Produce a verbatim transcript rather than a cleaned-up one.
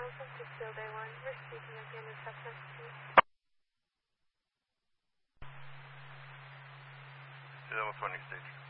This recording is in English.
Welcome to Field A one. We're speaking with the interceptor. Yeah, what's on your stage?